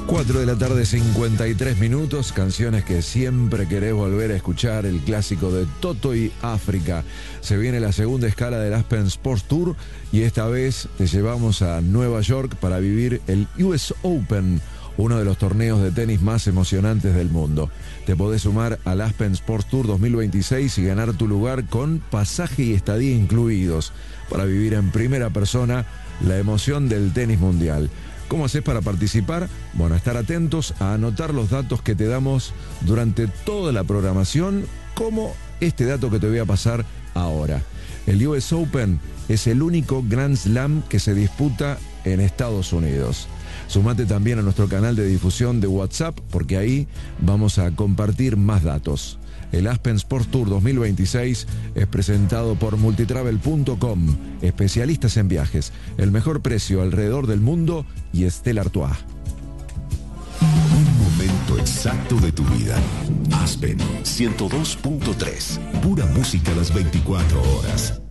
4 de la tarde, 53 minutos, canciones que siempre querés volver a escuchar, el clásico de Toto y África. Se viene la segunda escala del Aspen Sports Tour y esta vez te llevamos a Nueva York para vivir el US Open, uno de los torneos de tenis más emocionantes del mundo. Te podés sumar al Aspen Sports Tour 2026 y ganar tu lugar con pasaje y estadía incluidos para vivir en primera persona la emoción del tenis mundial. ¿Cómo haces para participar? Bueno, estar atentos a anotar los datos que te damos durante toda la programación, como este dato que te voy a pasar ahora. El US Open es el único Grand Slam que se disputa en Estados Unidos. Sumate también a nuestro canal de difusión de WhatsApp, porque ahí vamos a compartir más datos. El Aspen Sports Tour 2026 es presentado por multitravel.com, especialistas en viajes, el mejor precio alrededor del mundo y Stella Artois. Un momento exacto de tu vida. Aspen 102.3, pura música las 24 horas.